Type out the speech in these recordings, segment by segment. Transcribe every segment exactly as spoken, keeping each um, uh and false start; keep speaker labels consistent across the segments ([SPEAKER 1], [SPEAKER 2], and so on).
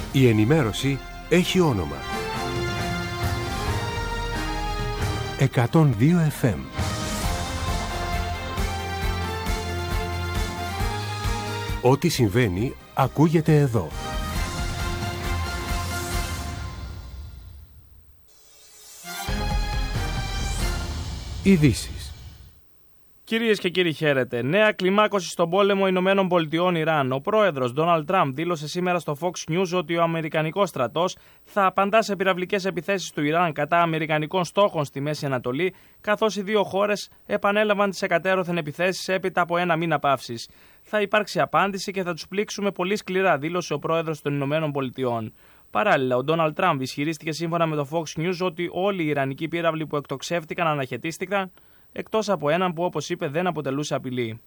[SPEAKER 1] Η ενημέρωση έχει όνομα. εκατόν δύο εφ εμ. Ό,τι συμβαίνει ακούγεται εδώ. Ειδήσεις.
[SPEAKER 2] Κυρίες και κύριοι, χαίρετε. Νέα κλιμάκωση στον πόλεμο Ηνωμένων Πολιτειών Ιράν. Ο πρόεδρος Ντόναλντ Τραμπ δήλωσε σήμερα στο Fox News ότι ο Αμερικανικός στρατός θα απαντά σε πυραυλικές επιθέσεις του Ιράν κατά Αμερικανικών στόχων στη Μέση Ανατολή, καθώς οι δύο χώρες επανέλαβαν τις εκατέρωθεν επιθέσεις έπειτα από ένα μήνα παύσης. Θα υπάρξει απάντηση και θα τους πλήξουμε πολύ σκληρά, δήλωσε ο πρόεδρος των Ηνωμένων Πολιτειών. Παράλληλα, ο Ντόναλντ Τραμπ ισχυρίστηκε σύμφωνα με το Fox News ότι όλοι οι Ιρανικοί πύραυλοι που εκτοξεύτηκαν αναχαιτίστηκαν, εκτός από έναν που, όπως είπε, δεν αποτελούσε απειλή.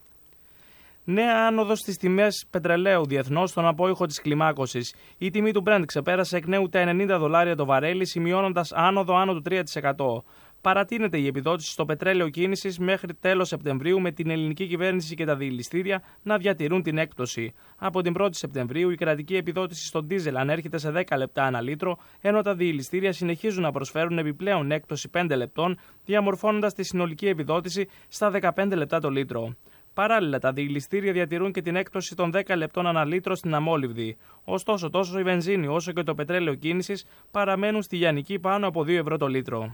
[SPEAKER 2] Νέα άνοδος στις τιμές πετρελαίου διεθνώς στον απόϊχο της κλιμάκωσης. Η τιμή του Brent ξεπέρασε εκ νέου τα ενενήντα δολάρια το βαρέλι, σημειώνοντας άνοδο άνω του τρία τοις εκατό. Παρατείνεται η επιδότηση στο πετρέλαιο κίνησης μέχρι τέλος Σεπτεμβρίου, με την ελληνική κυβέρνηση και τα διελιστήρια να διατηρούν την έκπτωση. Από την πρώτη Σεπτεμβρίου η κρατική επιδότηση στο ντίζελ ανέρχεται σε δέκα λεπτά ανά λίτρο, ενώ τα διελιστήρια συνεχίζουν να προσφέρουν επιπλέον έκπτωση πέντε λεπτών, διαμορφώνοντας τη συνολική επιδότηση στα δεκαπέντε λεπτά το λίτρο. Παράλληλα, τα διελιστήρια διατηρούν και την έκπτωση των δέκα λεπτών ανά λίτρο στην αμόλυβδη. Ωστόσο, τόσο η βενζίνη όσο και το πετρέλαιο κίνησης παραμένουν στη λιανική πάνω από δύο ευρώ το λίτρο.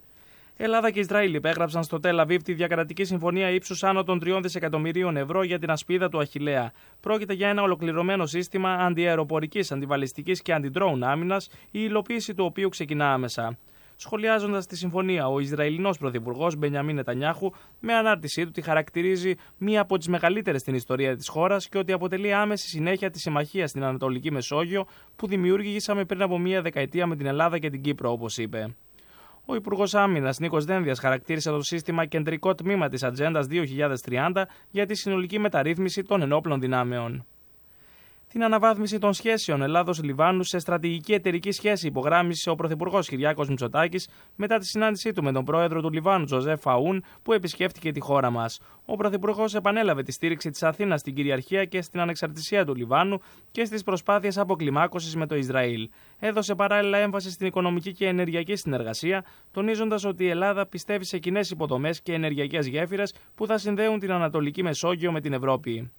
[SPEAKER 2] Ελλάδα και Ισραήλ υπέγραψαν στο Τελ Αβίβ τη διακρατική συμφωνία ύψους άνω των τριών δισεκατομμυρίων ευρώ για την ασπίδα του Αχιλλέα. Πρόκειται για ένα ολοκληρωμένο σύστημα αντιαεροπορικής, αντιβαλιστικής και αντιντρόουν άμυνας, η υλοποίηση του οποίου ξεκινά άμεσα. Σχολιάζοντας τη συμφωνία, ο Ισραηλινός Πρωθυπουργός Μπενιαμίν Νετανιάχου με ανάρτησή του τη χαρακτηρίζει μία από τις μεγαλύτερες στην ιστορία της χώρας και ότι αποτελεί άμεση συνέχεια της συμμαχίας στην Ανατολική Μεσόγειο που δημιούργησαμε πριν από μία δεκαετία με την Ελλάδα και την Κύπρο, όπως είπε. Ο Υπουργός Άμυνας Νίκος Δένδιας χαρακτήρισε το σύστημα κεντρικό τμήμα της Ατζέντας δύο χιλιάδες τριάντα για τη συνολική μεταρρύθμιση των ενόπλων δυνάμεων. Την αναβάθμιση των σχέσεων Ελλάδος-Λιβάνου σε στρατηγική εταιρική σχέση υπογράμμισε ο Πρωθυπουργός Κυριάκος Μητσοτάκης μετά τη συνάντησή του με τον πρόεδρο του Λιβάνου Τζοζέφ Αούν, που επισκέφτηκε τη χώρα μας. Ο Πρωθυπουργός επανέλαβε τη στήριξη της Αθήνας στην κυριαρχία και στην ανεξαρτησία του Λιβάνου και στις προσπάθειες αποκλιμάκωσης με το Ισραήλ. Έδωσε παράλληλα έμφαση στην οικονομική και ενεργειακή συνεργασία, τονίζοντας ότι η Ελλάδα πιστεύει σε κοινές υποδομές και ενεργειακές γέφυρες που θα συνδέουν την Ανατολική Μεσόγειο με την Ευρώπη.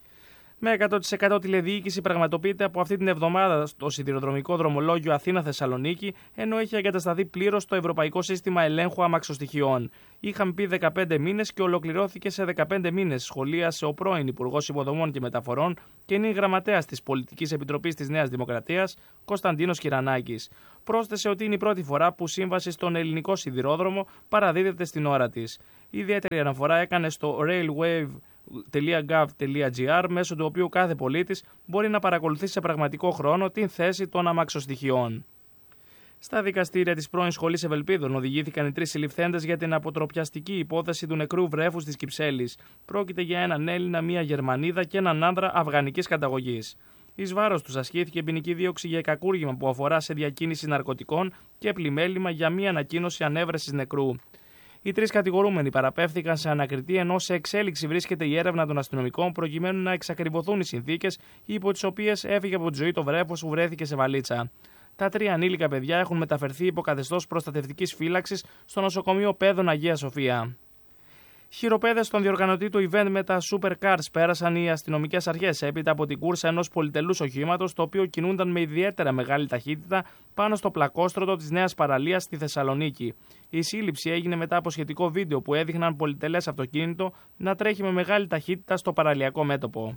[SPEAKER 2] Με εκατό τοις εκατό τηλεδιοίκηση πραγματοποιείται από αυτή την εβδομάδα στο σιδηροδρομικό δρομολόγιο Αθήνα-Θεσσαλονίκη, ενώ έχει εγκατασταθεί πλήρως το Ευρωπαϊκό Σύστημα Ελέγχου Αμαξοστοιχειών. Είχαμε πει δεκαπέντε μήνες και ολοκληρώθηκε σε δεκαπέντε μήνες, σχολίασε ο πρώην Υπουργός Υποδομών και Μεταφορών και είναι γραμματέας της Πολιτικής Επιτροπής της Νέας Δημοκρατίας, Κωνσταντίνος Κυρανάκης. Πρόσθεσε ότι είναι η πρώτη φορά που σύμβαση στον ελληνικό σιδηρόδρομο παραδίδεται στην ώρα της. Ιδιαίτερη αναφορά έκανε στο railwave τελεία γκοβ τελεία τζι άρ, μέσω του οποίου κάθε πολίτης μπορεί να παρακολουθεί σε πραγματικό χρόνο την θέση των αμαξοστοιχειών. Στα δικαστήρια της πρώην Σχολής Ευελπίδων οδηγήθηκαν οι τρεις συλληφθέντες για την αποτροπιαστική υπόθεση του νεκρού βρέφους της Κυψέλης. Πρόκειται για έναν Έλληνα, μία Γερμανίδα και έναν άνδρα αφγανικής καταγωγής. Εις βάρος τους ασκήθηκε ποινική δίωξη για κακούργημα που αφορά σε διακίνηση ναρκωτικών και πλημέλημα για μία ανακοίνωση ανέβρεσης νεκρού. Οι τρεις κατηγορούμενοι παραπέμφθηκαν σε ανακριτή, ενώ σε εξέλιξη βρίσκεται η έρευνα των αστυνομικών προκειμένου να εξακριβωθούν οι συνθήκες υπό τις οποίες έφυγε από τη ζωή το βρέφος που βρέθηκε σε βαλίτσα. Τα τρία ανήλικα παιδιά έχουν μεταφερθεί υπό καθεστώς προστατευτικής φύλαξης στο νοσοκομείο Παιδών Αγία Σοφία. Χειροπέδες στον διοργανωτή του event με τα Supercars πέρασαν οι αστυνομικές αρχές έπειτα από την κούρσα ενός πολυτελούς οχήματος, το οποίο κινούνταν με ιδιαίτερα μεγάλη ταχύτητα πάνω στο πλακόστρωτο της Νέας Παραλίας στη Θεσσαλονίκη. Η σύλληψη έγινε μετά από σχετικό βίντεο που έδειχναν πολυτελές αυτοκίνητο να τρέχει με μεγάλη ταχύτητα στο παραλιακό μέτωπο.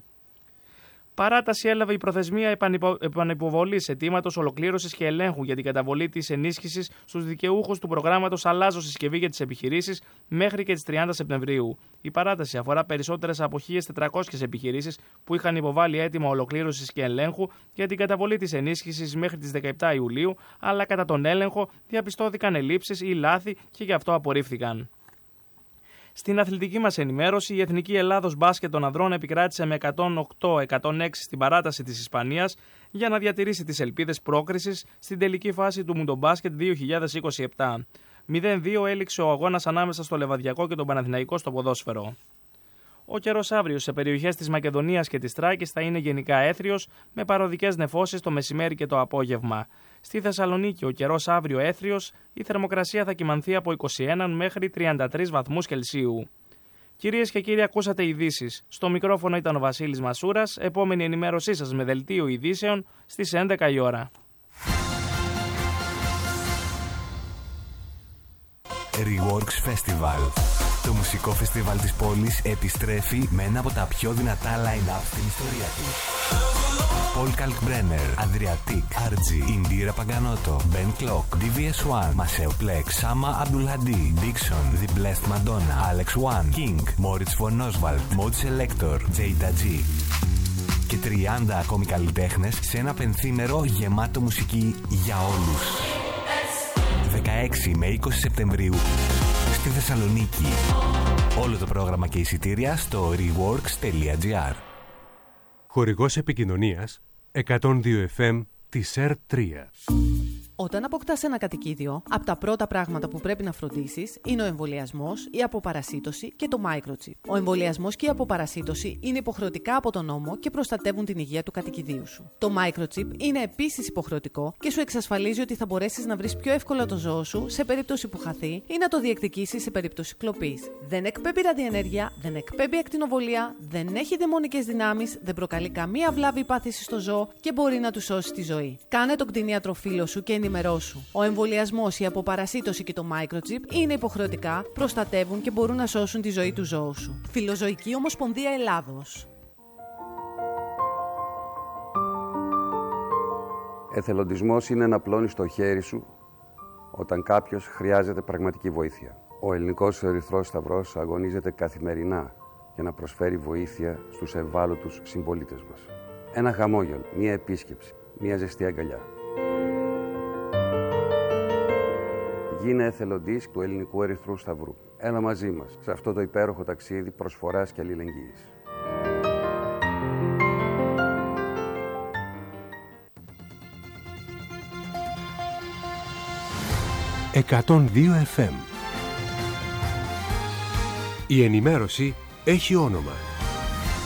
[SPEAKER 2] Παράταση έλαβε η προθεσμία επανυποβολής αιτήματος ολοκλήρωσης και ελέγχου για την καταβολή της ενίσχυσης στους δικαιούχους του προγράμματος Αλλάζω συσκευή για τις επιχειρήσεις μέχρι και τις τριάντα Σεπτεμβρίου. Η παράταση αφορά περισσότερες από χίλιες τετρακόσιες επιχειρήσεις που είχαν υποβάλει αίτημα ολοκλήρωσης και ελέγχου για την καταβολή της ενίσχυσης μέχρι τις δεκαεπτά Ιουλίου, αλλά κατά τον έλεγχο διαπιστώθηκαν ελλείψεις ή λάθη και γι' αυτό απορρίφθηκαν. Στην αθλητική μας ενημέρωση, η Εθνική Ελλάδος Μπάσκετ των ανδρών επικράτησε με εκατόν οκτώ εκατόν έξι στην παράταση της Ισπανίας για να διατηρήσει τις ελπίδες πρόκρισης στην τελική φάση του Μουντομπάσκετ δύο χιλιάδες είκοσι επτά. μηδέν δύο έληξε ο αγώνας ανάμεσα στο Λεβαδιακό και τον Παναθηναϊκό στο ποδόσφαιρο. Ο καιρός αύριο σε περιοχές της Μακεδονίας και της Θράκης θα είναι γενικά έθριος, με παροδικές νεφώσεις το μεσημέρι και το απόγευμα. Στη Θεσσαλονίκη ο καιρός αύριο έθριος, η θερμοκρασία θα κυμανθεί από είκοσι ένα μέχρι τριάντα τρεις βαθμούς Κελσίου. Κυρίες και κύριοι, ακούσατε ειδήσεις. Στο μικρόφωνο ήταν ο Βασίλης Μασούρας. Επόμενη ενημέρωσή σας με δελτίο ειδήσεων στις έντεκα η ώρα.
[SPEAKER 3] Reworks Festival. Το μουσικό φεστιβάλ της πόλης επιστρέφει με ένα από τα πιο δυνατά line-up στην ιστορία του. Paul Kalkbrenner, Adriatic, αρ τζι, Indira Paganoto, Ben Clock, ντι βι ες one, Maceo Plex, Sama Abdulhadi, Dixon, The Blessed Madonna, Alex One, King, Moritz von Oswald, Mod Selector, Jada G. Και τριάντα ακόμη καλλιτέχνες σε ένα πενθήμερο γεμάτο μουσική για όλους. δεκαέξι με είκοσι Σεπτεμβρίου στη Θεσσαλονίκη. Όλο το πρόγραμμα και εισιτήρια στο reworks τελεία gr.
[SPEAKER 1] Χορηγός επικοινωνίας εκατόν δύο εφ εμ της ερ τρία.
[SPEAKER 4] Όταν αποκτάς ένα κατοικίδιο, από τα πρώτα πράγματα που πρέπει να φροντίσεις είναι ο εμβολιασμός, η αποπαρασίτωση και το microchip. Ο εμβολιασμός και η αποπαρασίτωση είναι υποχρεωτικά από τον νόμο και προστατεύουν την υγεία του κατοικιδίου σου. Το microchip είναι επίσης υποχρεωτικό και σου εξασφαλίζει ότι θα μπορέσεις να βρεις πιο εύκολα το ζώο σου σε περίπτωση που χαθεί ή να το διεκδικήσεις σε περίπτωση κλοπής. Δεν εκπέμπει ραδιενέργεια, δεν εκπέμπει ακτινοβολία, δεν έχει δαιμονικές δυνάμεις, δεν προκαλεί καμία βλάβη ή πάθηση στο ζώο και μπορεί να του σώσει τη ζωή. Κάνε τον κτηνίατρο φίλο σου και ενημερώσου. Ο εμβολιασμός, η αποπαρασίτωση και το microchip είναι υποχρεωτικά, προστατεύουν και μπορούν να σώσουν τη ζωή του ζώου σου. Φιλοζωική Ομοσπονδία Ελλάδος.
[SPEAKER 5] Εθελοντισμός είναι να πλώνεις το χέρι σου όταν κάποιος χρειάζεται πραγματική βοήθεια. Ο Ελληνικός Ερυθρός Σταυρός αγωνίζεται καθημερινά για να προσφέρει βοήθεια στους ευάλωτους συμπολίτες μας. Ένα χαμόγελο, μία επίσκεψη, μία ζεστή αγκαλιά. Γίνε εθελοντής του Ελληνικού Ερυθρού Σταυρού. Έλα μαζί μας σε αυτό το υπέροχο ταξίδι προσφοράς και αλληλεγγύης.
[SPEAKER 1] εκατόν δύο εφ εμ. Η ενημέρωση έχει όνομα.